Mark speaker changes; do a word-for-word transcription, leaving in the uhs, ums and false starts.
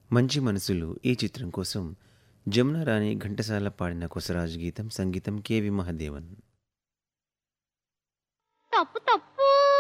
Speaker 1: మంచి మనసులు ఈ చిత్రం కోసం జమున రాణి ఘంటసాల పాడిన కొసరాజు గీతం సంగీతం కెవి మహదేవన్.
Speaker 2: తప్పు తప్పు